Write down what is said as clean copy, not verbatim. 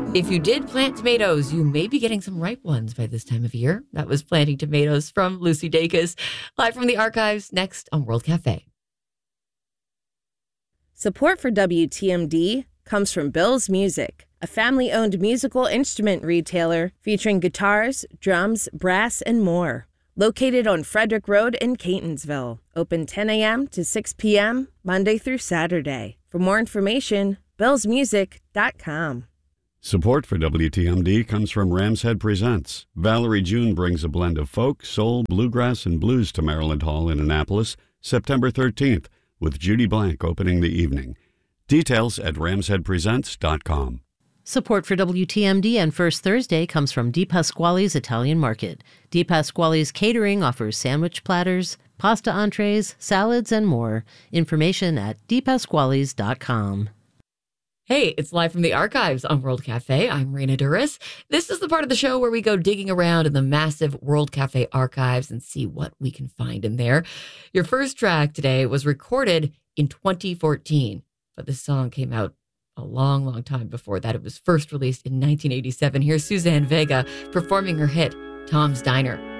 If you did plant tomatoes, you may be getting some ripe ones by this time of year. That was Planting Tomatoes from Lucy Dacus. Live from the archives, next on World Cafe. Support for WTMD comes from Bill's Music, a family-owned musical instrument retailer featuring guitars, drums, brass, and more. Located on Frederick Road in Catonsville. Open 10 a.m. to 6 p.m., Monday through Saturday. For more information, billsmusic.com. Support for WTMD comes from Ram's Head Presents. Valerie June brings a blend of folk, soul, bluegrass, and blues to Maryland Hall in Annapolis, September 13th, with Judy Blank opening the evening. Details at ramsheadpresents.com. Support for WTMD and First Thursday comes from Di Pasquale's Italian Market. Di Pasquale's Catering offers sandwich platters, pasta entrees, salads, and more. Information at dipasquales.com. Hey, it's live from the archives on World Cafe. I'm Raina Duras. This is the part of the show where we go digging around in the massive World Cafe archives and see what we can find in there. Your first track today was recorded in 2014, but this song came out a long, long time before that. It was first released in 1987. Here's Suzanne Vega performing her hit, Tom's Diner.